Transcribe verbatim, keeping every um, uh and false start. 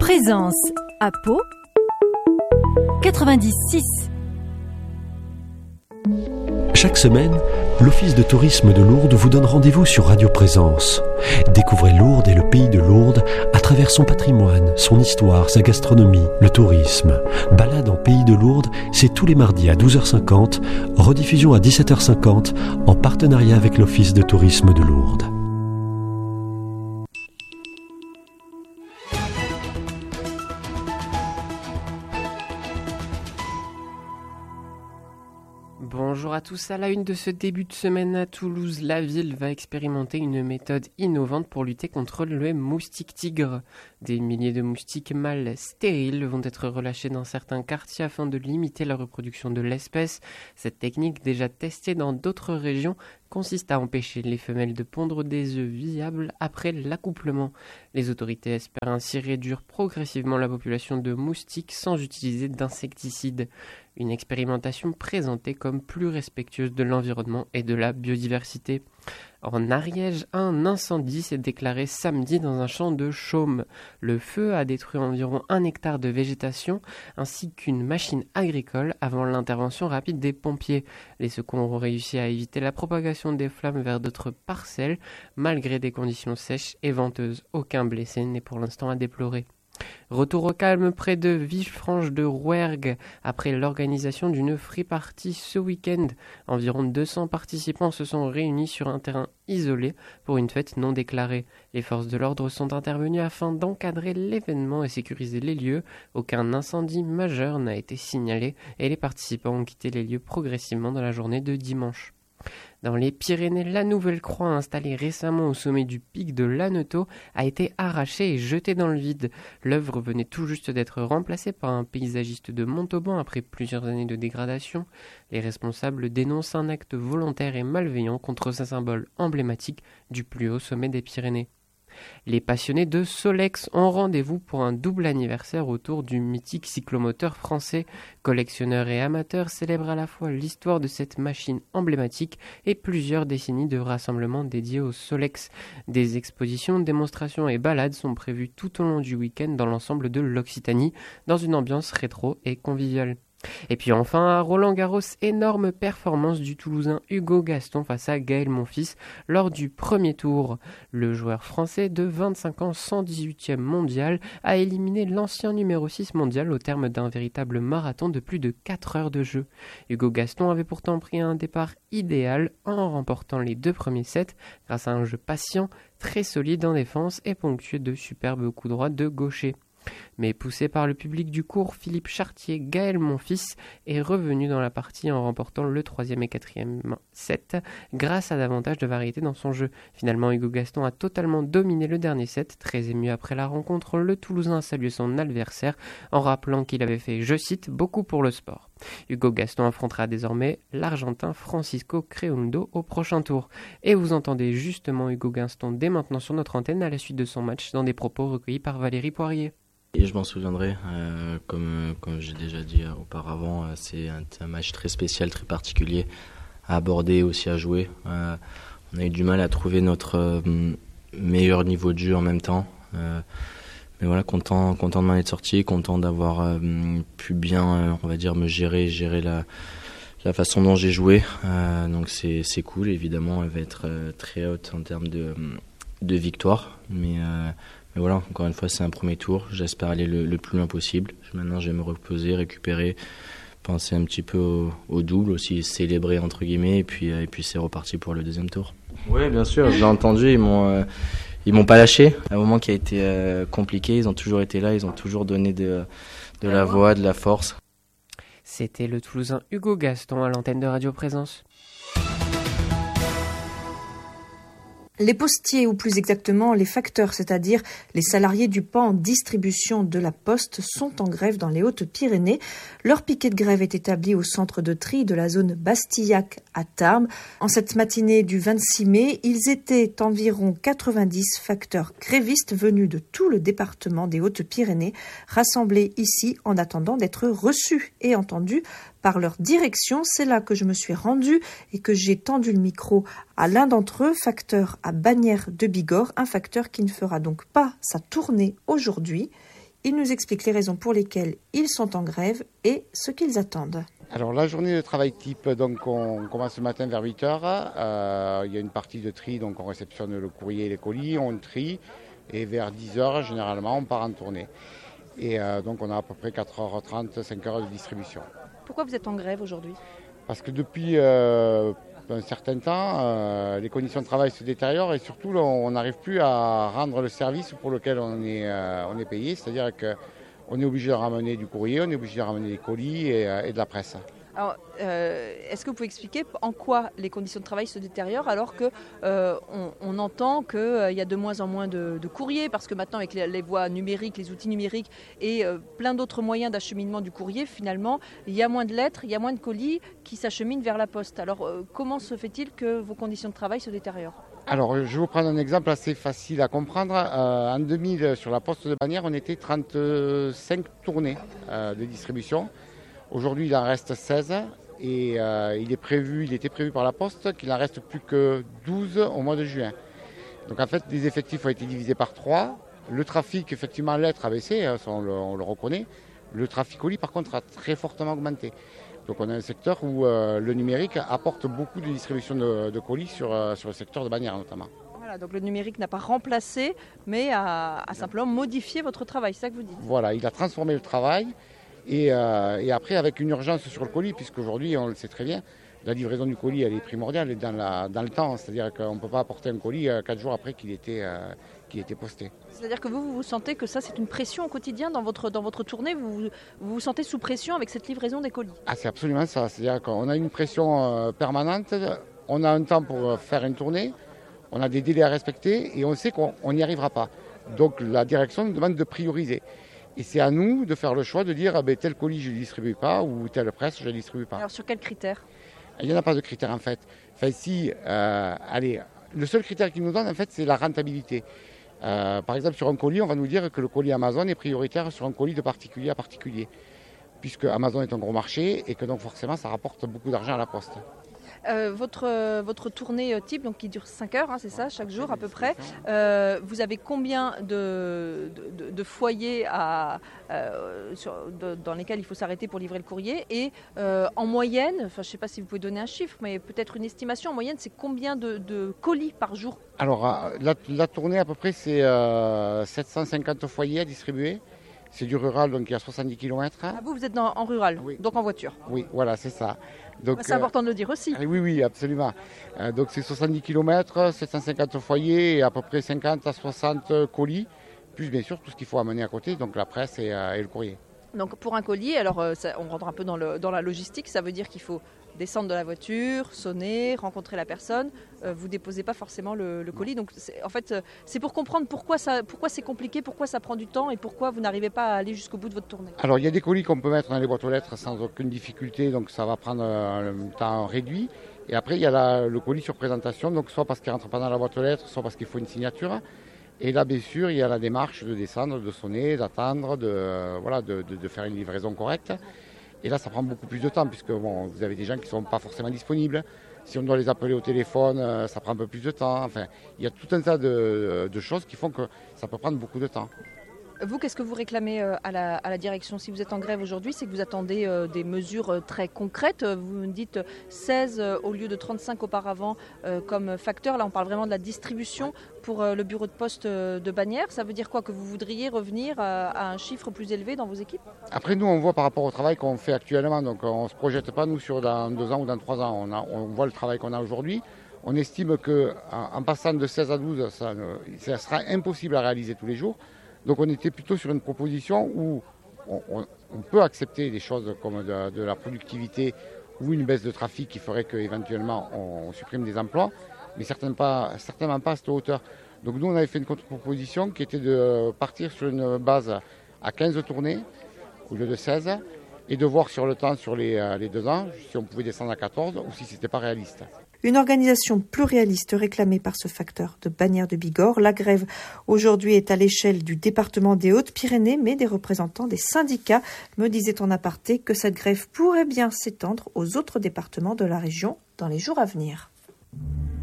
Présence à Pau quatre-vingt-dix virgule six. Chaque semaine, l'Office de tourisme de Lourdes vous donne rendez-vous sur Radio Présence. Découvrez Lourdes et le pays de Lourdes à travers son patrimoine, son histoire, sa gastronomie, le tourisme. Balade en pays de Lourdes, c'est tous les mardis à douze heures cinquante, rediffusion à dix-sept heures cinquante, en partenariat avec l'Office de tourisme de Lourdes. Bonjour à tous, à la une de ce début de semaine à Toulouse, la ville va expérimenter une méthode innovante pour lutter contre le moustique tigre. Des milliers de moustiques mâles stériles vont être relâchés dans certains quartiers afin de limiter la reproduction de l'espèce. Cette technique, déjà testée dans d'autres régions, consiste à empêcher les femelles de pondre des œufs viables après l'accouplement. Les autorités espèrent ainsi réduire progressivement la population de moustiques sans utiliser d'insecticides. Une expérimentation présentée comme plus respectueuse de l'environnement et de la biodiversité. En Ariège, un incendie s'est déclaré samedi dans un champ de chaume. Le feu a détruit environ un hectare de végétation ainsi qu'une machine agricole avant l'intervention rapide des pompiers. Les secours ont réussi à éviter la propagation des flammes vers d'autres parcelles malgré des conditions sèches et venteuses. Aucun blessé n'est pour l'instant à déplorer. Retour au calme près de Villefranche de Rouergue après l'organisation d'une free party ce week-end. Environ deux cents participants se sont réunis sur un terrain isolé pour une fête non déclarée. Les forces de l'ordre sont intervenues afin d'encadrer l'événement et sécuriser les lieux. Aucun incendie majeur n'a été signalé et les participants ont quitté les lieux progressivement dans la journée de dimanche. Dans les Pyrénées, la nouvelle croix installée récemment au sommet du pic de l'Annetot a été arrachée et jetée dans le vide. L'œuvre venait tout juste d'être remplacée par un paysagiste de Montauban après plusieurs années de dégradation. Les responsables dénoncent un acte volontaire et malveillant contre ce symbole emblématique du plus haut sommet des Pyrénées. Les passionnés de Solex ont rendez-vous pour un double anniversaire autour du mythique cyclomoteur français. Collectionneurs et amateurs célèbrent à la fois l'histoire de cette machine emblématique et plusieurs décennies de rassemblements dédiés au Solex. Des expositions, démonstrations et balades sont prévues tout au long du week-end dans l'ensemble de l'Occitanie, dans une ambiance rétro et conviviale. Et puis enfin, à Roland-Garros, énorme performance du Toulousain Hugo Gaston face à Gaël Monfils lors du premier tour. Le joueur français de vingt-cinq ans, cent dix-huitième mondial, a éliminé l'ancien numéro six mondial au terme d'un véritable marathon de plus de quatre heures de jeu. Hugo Gaston avait pourtant pris un départ idéal en remportant les deux premiers sets grâce à un jeu patient, très solide en défense et ponctué de superbes coups droits de gaucher. Mais poussé par le public du cours, Philippe Chartier, Gaël Monfils est revenu dans la partie en remportant le troisième et quatrième set grâce à davantage de variété dans son jeu. Finalement, Hugo Gaston a totalement dominé le dernier set. Très ému après la rencontre, le Toulousain a salué son adversaire en rappelant qu'il avait fait, je cite, beaucoup pour le sport. Hugo Gaston affrontera désormais l'Argentin Francisco Creondo au prochain tour. Et vous entendez justement Hugo Gaston dès maintenant sur notre antenne à la suite de son match dans des propos recueillis par Valérie Poirier. Et je m'en souviendrai, euh, comme, comme j'ai déjà dit auparavant, euh, c'est un, un match très spécial, très particulier à aborder, aussi à jouer. Euh, on a eu du mal à trouver notre euh, meilleur niveau de jeu en même temps. Euh, mais voilà, content, content de m'en être sorti, content d'avoir euh, pu bien, euh, on va dire, me gérer, gérer la, la façon dont j'ai joué. Euh, donc c'est, c'est cool, évidemment, elle va être euh, très haute en termes de, de victoire. Mais... Euh, Mais voilà, encore une fois, c'est un premier tour. J'espère aller le, le plus loin possible. Maintenant, je vais me reposer, récupérer, penser un petit peu au, au double, aussi célébrer entre guillemets, et puis, et puis c'est reparti pour le deuxième tour. Oui, bien sûr, je l'ai entendu. Ils m'ont, euh, ils m'ont pas lâché. Un moment qui a été euh, compliqué, ils ont toujours été là, ils ont toujours donné de, de la voix, de la force. C'était le Toulousain Hugo Gaston à l'antenne de Radio Présence. Les postiers, ou plus exactement les facteurs, c'est-à-dire les salariés du pan distribution de la Poste, sont en grève dans les Hautes-Pyrénées. Leur piquet de grève est établi au centre de tri de la zone Bastillac à Tarbes. En cette matinée du vingt-six mai, ils étaient environ quatre-vingt-dix facteurs grévistes venus de tout le département des Hautes-Pyrénées, rassemblés ici en attendant d'être reçus et entendus par leur direction. C'est là que je me suis rendue et que j'ai tendu le micro à l'un d'entre eux, facteur à Bagnères de Bigorre, un facteur qui ne fera donc pas sa tournée aujourd'hui. Il nous explique les raisons pour lesquelles ils sont en grève et ce qu'ils attendent. Alors la journée de travail type, donc on commence ce matin vers huit heures. Euh, il y a une partie de tri, donc on réceptionne le courrier et les colis, on trie. Et vers dix heures, généralement, on part en tournée. Et euh, donc on a à peu près quatre heures trente, cinq heures de distribution. Pourquoi vous êtes en grève aujourd'hui ? Parce que depuis euh, un certain temps, euh, les conditions de travail se détériorent et surtout là, on n'arrive plus à rendre le service pour lequel on est, euh, on est payé. C'est-à-dire qu'on est obligé de ramener du courrier, on est obligé de ramener des colis et, et de la presse. Alors, euh, est-ce que vous pouvez expliquer en quoi les conditions de travail se détériorent alors qu'on euh, on entend qu'il euh, y a de moins en moins de, de courriers parce que maintenant avec les, les voies numériques, les outils numériques et euh, plein d'autres moyens d'acheminement du courrier, finalement, il y a moins de lettres, il y a moins de colis qui s'acheminent vers la poste. Alors, euh, comment se fait-il que vos conditions de travail se détériorent ? Alors, je vais vous prendre un exemple assez facile à comprendre. Euh, en deux mille, sur la poste de Bagnères, on était trente-cinq tournées euh, de distribution. Aujourd'hui, il en reste seize et euh, il est prévu, il était prévu par la Poste qu'il n'en reste plus que douze au mois de juin. Donc en fait, les effectifs ont été divisés par trois. Le trafic, effectivement, lettres a baissé, hein, ça, on, le, on le reconnaît. Le trafic colis, par contre, a très fortement augmenté. Donc on a un secteur où euh, le numérique apporte beaucoup de distribution de, de colis sur, euh, sur le secteur de Bagnères notamment. Voilà, donc le numérique n'a pas remplacé, mais a, a simplement modifié votre travail, c'est ça que vous dites ? Voilà, il a transformé le travail. Et, euh, et après, avec une urgence sur le colis, puisqu'aujourd'hui, on le sait très bien, la livraison du colis, elle est primordiale et dans, la, dans le temps. C'est-à-dire qu'on ne peut pas apporter un colis euh, quatre jours après qu'il était, euh, qu'il était posté. C'est-à-dire que vous, vous, vous sentez que ça, c'est une pression au quotidien dans votre, dans votre tournée, vous, vous vous sentez sous pression avec cette livraison des colis ? Ah, c'est absolument ça. C'est-à-dire qu'on a une pression euh, permanente, on a un temps pour faire une tournée, on a des délais à respecter et on sait qu'on n'y arrivera pas. Donc la direction nous demande de prioriser. Et c'est à nous de faire le choix de dire ah ben, tel colis je ne distribue pas ou telle presse je ne distribue pas. Alors sur quels critères ? Il n'y en a pas de critères en fait. Enfin si, euh, allez, le seul critère qu'ils nous donnent en fait c'est la rentabilité. Euh, par exemple sur un colis on va nous dire que le colis Amazon est prioritaire sur un colis de particulier à particulier. Puisque Amazon est un gros marché et que donc forcément ça rapporte beaucoup d'argent à la poste. Euh, votre, euh, votre tournée type, donc qui dure cinq heures, hein, c'est ça, chaque jour à peu près. Euh, vous avez combien de, de, de foyers à, euh, sur, de, dans lesquels il faut s'arrêter pour livrer le courrier ? Et euh, en moyenne, enfin, je ne sais pas si vous pouvez donner un chiffre, mais peut-être une estimation, en moyenne, c'est combien de, de colis par jour ? Alors, la, la tournée à peu près, c'est euh, sept cent cinquante foyers à distribuer. C'est du rural, donc il y a soixante-dix kilomètres. Ah, vous, vous êtes dans, en rural, oui. Donc en voiture. Oui, voilà, c'est ça. Donc, c'est important de le dire aussi. Euh, oui, oui, absolument. Euh, donc c'est soixante-dix kilomètres, sept cent cinquante foyers et à peu près cinquante à soixante colis, plus bien sûr tout ce qu'il faut amener à côté, donc la presse et, euh, et le courrier. Donc pour un colis, alors euh, ça, on rentre un peu dans, le, dans la logistique, ça veut dire qu'il faut descendre de la voiture, sonner, rencontrer la personne. Euh, vous ne déposez pas forcément le, le colis. Donc c'est, en fait, c'est pour comprendre pourquoi, ça, pourquoi c'est compliqué, pourquoi ça prend du temps et pourquoi vous n'arrivez pas à aller jusqu'au bout de votre tournée. Alors il y a des colis qu'on peut mettre dans les boîtes aux lettres sans aucune difficulté, donc ça va prendre un temps réduit. Et après il y a la, le colis sur présentation, donc soit parce qu'il ne rentre pas dans la boîte aux lettres, soit parce qu'il faut une signature. Et là, bien sûr, il y a la démarche de descendre, de sonner, d'attendre, de, euh, voilà, de, de, de faire une livraison correcte. Et là, ça prend beaucoup plus de temps, puisque bon, vous avez des gens qui ne sont pas forcément disponibles. Si on doit les appeler au téléphone, ça prend un peu plus de temps. Enfin, il y a tout un tas de, de choses qui font que ça peut prendre beaucoup de temps. Vous, qu'est-ce que vous réclamez à la, à la direction ? Si vous êtes en grève aujourd'hui, c'est que vous attendez euh, des mesures très concrètes. Vous me dites seize euh, au lieu de trente-cinq auparavant euh, comme facteur. Là, on parle vraiment de la distribution pour euh, le bureau de poste de Bagnères. Ça veut dire quoi ? Que vous voudriez revenir à, à un chiffre plus élevé dans vos équipes ? Après, nous, on voit par rapport au travail qu'on fait actuellement. Donc, on ne se projette pas, nous, sur dans deux ans ou dans trois ans. On, a, on voit le travail qu'on a aujourd'hui. On estime qu'en en passant de seize à douze, ça, ça sera impossible à réaliser tous les jours. Donc on était plutôt sur une proposition où on, on, on peut accepter des choses comme de, de la productivité ou une baisse de trafic qui ferait qu'éventuellement on, on supprime des emplois, mais certainement pas, certainement pas à cette hauteur. Donc nous on avait fait une contre-proposition qui était de partir sur une base à quinze tournées au lieu de seize et de voir sur le temps, sur les, les deux ans, si on pouvait descendre à quatorze ou si ce n'était pas réaliste. Une organisation plus réaliste réclamée par ce facteur de Bagnères de Bigorre. La grève aujourd'hui est à l'échelle du département des Hautes-Pyrénées, mais des représentants des syndicats me disaient en aparté que cette grève pourrait bien s'étendre aux autres départements de la région dans les jours à venir.